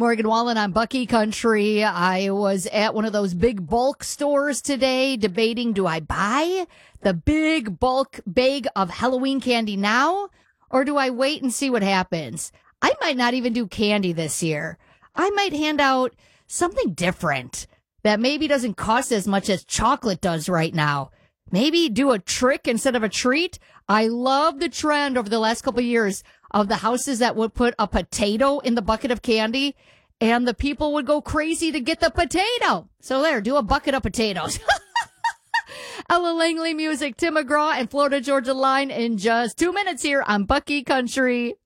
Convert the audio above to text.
Morgan Wallen on Bucky Country. I was at one of those big bulk stores today debating, do I buy the big bulk bag of Halloween candy now, or do I wait and see what happens? I might not even do candy this year. I might hand out something different that maybe doesn't cost as much as chocolate does right now. Maybe do a trick instead of a treat. I love the trend over the last couple of years of the houses that would put a potato in the bucket of candy, and the people would go crazy to get the potato. So there, do a bucket of potatoes. Ella Langley music, Tim McGraw and Florida Georgia Line in just 2 minutes here on Bucky Country.